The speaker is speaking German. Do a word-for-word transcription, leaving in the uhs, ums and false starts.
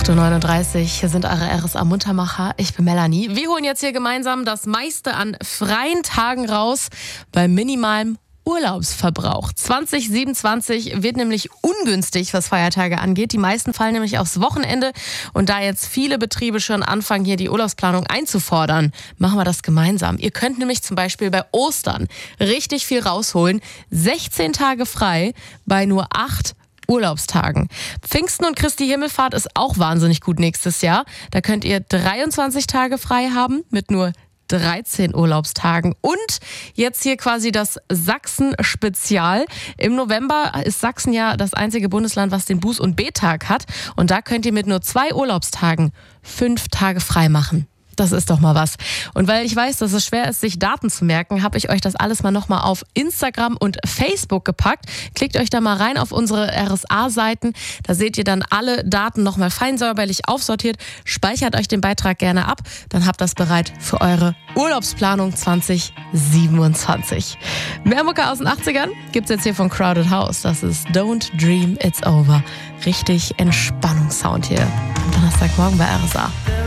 acht Uhr neununddreißig, hier sind eure R S A-Muntermacher. Ich bin Melanie. Wir holen jetzt hier gemeinsam das meiste an freien Tagen raus bei minimalem Urlaubsverbrauch. zwanzig siebenundzwanzig wird nämlich ungünstig, was Feiertage angeht. Die meisten fallen nämlich aufs Wochenende. Und da jetzt viele Betriebe schon anfangen, hier die Urlaubsplanung einzufordern, machen wir das gemeinsam. Ihr könnt nämlich zum Beispiel bei Ostern richtig viel rausholen. sechzehn Tage frei bei nur acht Urlaubstagen. Pfingsten und Christi Himmelfahrt ist auch wahnsinnig gut nächstes Jahr. Da könnt ihr dreiundzwanzig Tage frei haben mit nur dreizehn Urlaubstagen. Und jetzt hier quasi das Sachsen-Spezial. Im November ist Sachsen ja das einzige Bundesland, was den Buß- und B-Tag hat. Und da könnt ihr mit nur zwei Urlaubstagen fünf Tage frei machen. Das ist doch mal was. Und weil ich weiß, dass es schwer ist, sich Daten zu merken, habe ich euch das alles mal nochmal auf Instagram und Facebook gepackt. Klickt euch da mal rein auf unsere R S A-Seiten. Da seht ihr dann alle Daten nochmal fein säuberlich aufsortiert. Speichert euch den Beitrag gerne ab. Dann habt ihr das bereit für eure Urlaubsplanung zwanzig siebenundzwanzig. Mehr Mucke aus den achtzigern gibt's jetzt hier von Crowded House. Das ist Don't Dream It's Over. Richtig Entspannungssound hier am Donnerstagmorgen bei R S A.